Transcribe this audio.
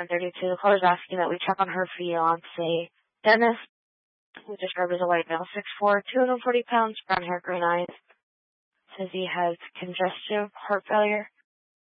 7:32. The caller is asking that we check on her fiance, Dennis, who described as a white male, 6'4", 240 pounds, brown hair, green eyes. Says he has congestive heart failure.